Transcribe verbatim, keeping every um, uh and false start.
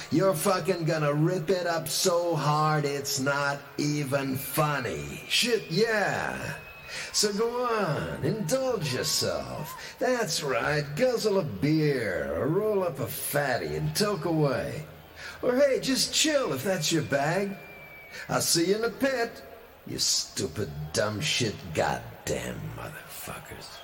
you're fucking gonna rip it up so hard it's not even funny. Shit, yeah. So go on, indulge yourself. That's right, guzzle a beer, or roll up a fatty and toke away. Or hey, just chill if that's your bag. I'll see you in the pit, you stupid dumb shit goddamn motherfuckers.